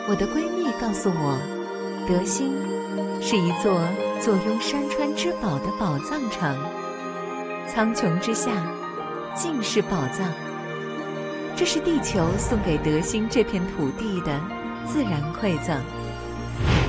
我的闺蜜告诉我，德兴是一座坐拥山川之宝的宝藏城，苍穹之下尽是宝藏。这是地球送给德兴这片土地的自然馈赠。